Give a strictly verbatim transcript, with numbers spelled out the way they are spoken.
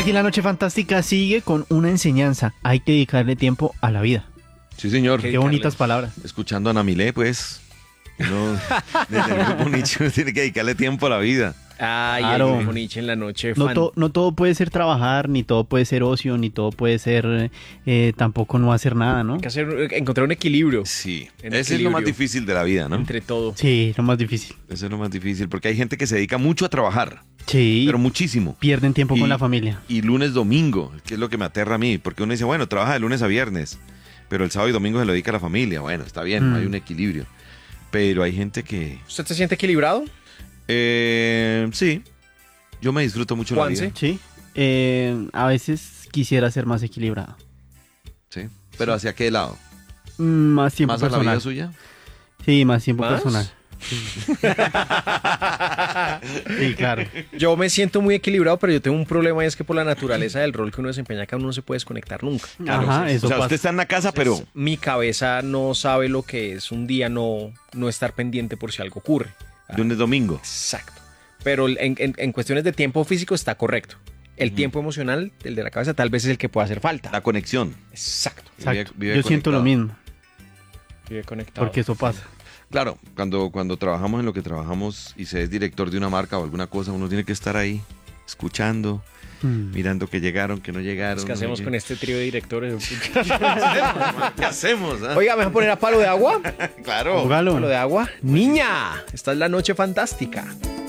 Aquí la noche fantástica sigue con una enseñanza. Hay que dedicarle tiempo a la vida. Sí, señor. Qué bonitas palabras. Escuchando a Ana Milé, pues, uno desde el grupo Nietzsche tiene que dedicarle tiempo a la vida. Ay, Claro. el grupo Nietzsche en la noche. No, fan- to- no todo puede ser trabajar, ni todo puede ser ocio, ni todo puede ser eh, tampoco no hacer nada, ¿no? Hay que hacer, encontrar un equilibrio Sí, En ese es lo más equilibrio. difícil de la vida, ¿no? entre todo. Sí, lo más difícil. Eso es lo más difícil, porque hay gente que se dedica mucho a trabajar, Sí, pero muchísimo. pierden tiempo Y- con la familia. Y lunes, domingo, que es lo que me aterra a mí, porque uno dice, bueno, trabaja de lunes a viernes, pero el sábado y domingo se lo dedica a la familia. Bueno, está bien, Mm. hay un equilibrio. Pero hay gente que... ¿Usted se siente equilibrado? Eh, sí, yo me disfruto mucho la Juanse. vida. Sí, eh, a veces quisiera ser más equilibrado. Sí. Pero ¿hacia qué lado? Mm, Más tiempo ¿Más a la personal. vida suya? Sí, más tiempo ¿Más? personal. Sí, claro. Yo me siento muy equilibrado, pero yo tengo un problema y es que por la naturaleza del rol que uno desempeña acá uno no se puede desconectar nunca. Ajá, eso o sea, pasa. usted está en la casa, pero... Entonces, mi cabeza no sabe lo que es un día no, no estar pendiente por si algo ocurre. Lunes, domingo. Exacto. Pero en, en- en cuestiones de tiempo físico está correcto. El tiempo emocional, el de la cabeza, tal vez es el que puede hacer falta. La conexión. Exacto. Exacto. Vive- vive Yo siento lo conectado. mismo, Vive conectado. porque eso pasa. Claro, cuando, cuando trabajamos en lo que trabajamos y se es director de una marca o alguna cosa, uno tiene que estar ahí, escuchando, Mm. mirando que llegaron, que no llegaron. ¿Qué hacemos con este trío de directores? ¿Qué hacemos? ah? Oiga, ¿me voy a poner a palo de agua? Claro. Póngalo. Palo de agua. Niña, esta es la noche fantástica.